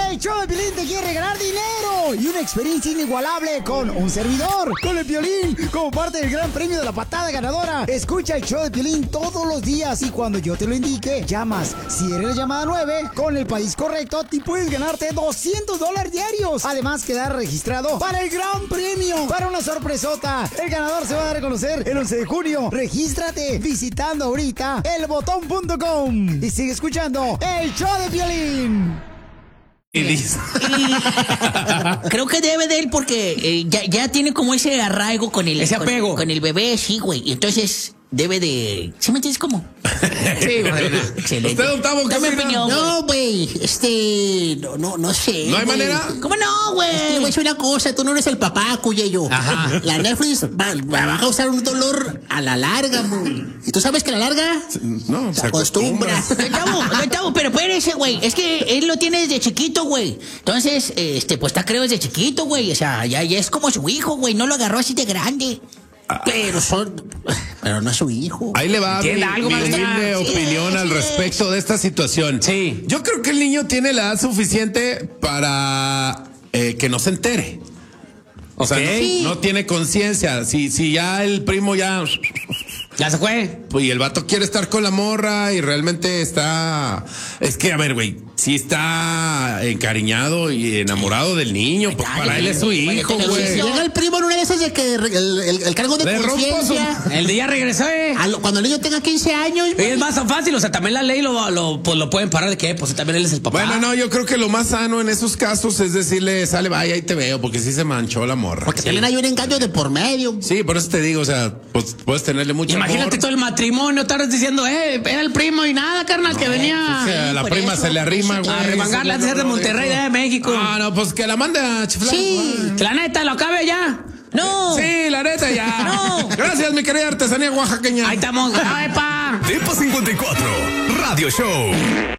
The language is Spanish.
El show de Piolín te quiere regalar dinero y una experiencia inigualable con un servidor, con el Piolín, como parte del gran premio de la patada ganadora. Escucha el show de Piolín todos los días y cuando yo te lo indique, llamas. Si eres la llamada 9, con el país correcto, te puedes ganarte $200 diarios. Además, quedar registrado para el gran premio, para una sorpresota. El ganador se va a dar a conocer el 11 de junio. Regístrate visitando ahorita elbotón.com y sigue escuchando el show de Piolín. Creo que debe de él porque ya tiene como ese arraigo con el... Ese apego. Con el bebé, sí, güey. Y entonces debe de... ¿Sí me entiendes cómo? Sí, güey. Excelente. ¿Usted, Octavo, qué Dame opina? opinión, No, güey, no sé. ¿No hay güey. manera? ¿Cómo no, güey? Es que le voy a decir una cosa, tú no eres el papá, Cuyello. Ajá. La Netflix va a causar un dolor a la larga, güey. ¿Y tú sabes que a la larga? No, se acostumbra. Gustavo, pero espérese, güey. Es que él lo tiene desde chiquito, güey. Entonces, pues está creo desde chiquito, güey. O sea, ya es como su hijo, güey. No lo agarró así de grande. Pero no es su hijo. Ahí le va mi humilde opinión al respecto de esta situación. Sí. Yo creo que el niño tiene la edad suficiente para que no se entere. O sea, no tiene conciencia. Si ya el primo ya se fue. Pues y el vato quiere estar con la morra y realmente está... Es que, a ver, güey, sí está encariñado y enamorado del niño. Pues para él es su hijo, güey. Llega el primo en una de esas de que el cargo de conciencia. El día regresó, Cuando el niño tenga 15 años. Y es más fácil, o sea, también la ley lo pueden parar de que, pues también él es el papá. Bueno, no, yo creo que lo más sano en esos casos es decirle, sale, vaya, ahí te veo, porque sí se manchó la morra. Porque también hay un engaño de por medio. Sí, por eso te digo, o sea, pues puedes tenerle mucho Imagínate amor. todo el matrimonio, estabas diciendo, era el primo y nada, carnal, que venía. O sea, la prima se le arrima, güey. A remangarla antes de ser de Monterrey, de México. Ah, no, pues que la mande a chiflar. Sí, que la neta, lo acabe ya. No. Sí, la neta ya. No. Gracias, mi querida artesanía oaxaqueña. Ahí estamos. ¡Epa! Tiempo 54, Radio Show.